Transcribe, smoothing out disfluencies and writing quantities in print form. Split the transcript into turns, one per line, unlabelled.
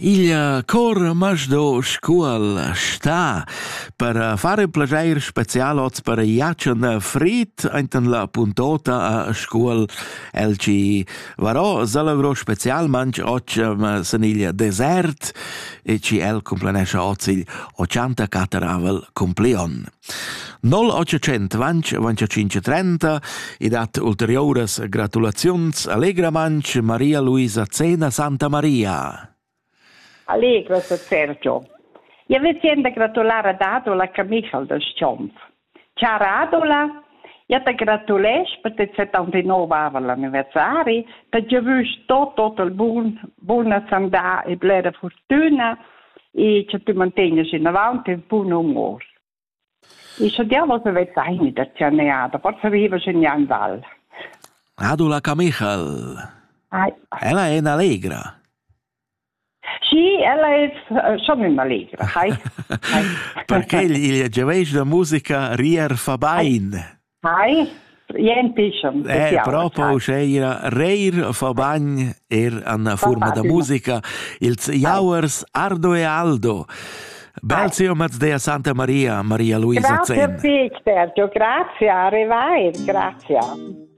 Il cor Masdo Scuol sta per fare un piacere speciale per Jacen Fried in la puntata a Scuol LG Varò Zalavro special manch och seniglia desert e ci el complanesce oggi 84 avel compleon. 0800 25 e dat ulteriores gratulazions allegra manch Maria Luisa Zena Santa Maria.
Allegro, Sergio. Io vi tiendo a gratulare ad Adola Camichel del Sciomf. Cara Adola, io ti gratulesh per il 79 anniversario, per ti visto tutto il buona sanità e buona fortuna e che ti mantieni in avanti in buon umore. E se diamo se vedi sai da cianeata, forse vivo in Val.
Adola Camichel. Ella è allegra.
Sì, ella è sono allegra,
perché gli geveis da musica rier Fabain. Proprio c'era Reir Fabain una forma da musica, il Jauers Ardo e Aldo. Belzio Mazdea Santa Maria, Maria Luisa Zen.
Grazie, Sergio, grazie, arrivederci, grazie.